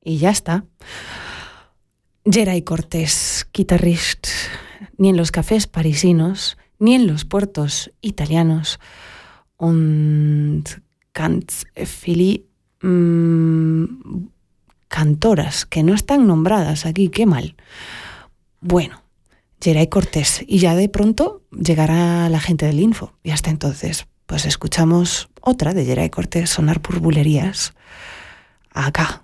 y ya está. Geray Cortés, guitarrista, ni en los cafés parisinos, ni en los puertos italianos, und ganz viele cantoras que no están nombradas aquí, qué mal. Bueno, Geray Cortés, y ya de pronto llegará la gente del Info, y hasta entonces, pues escuchamos otra de Geray Cortés sonar por bulerías acá.